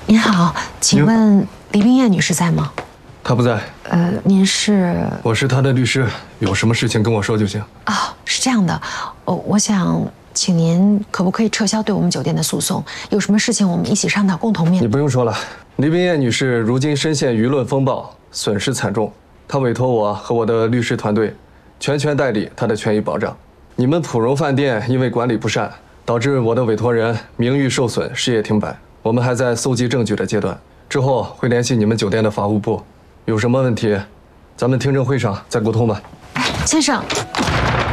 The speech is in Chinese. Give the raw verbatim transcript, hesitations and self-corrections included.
您好，请问黎冰燕女士在吗？ 她不在。 呃，您是？ 我是她的律师，有什么事情跟我说就行。 哦，是这样的，哦，我想请您可不可以撤销对我们酒店的诉讼？有什么事情我们一起商讨，共同面对。 你不用说了，黎冰燕女士如今深陷舆论风暴，损失惨重。她委托我和我的律师团队，全权代理她的权益保障。你们普荣饭店因为管理不善，导致我的委托人名誉受损，事业停摆。我们还在搜集证据的阶段，之后会联系你们酒店的法务部，有什么问题，咱们听证会上再沟通吧。 先生，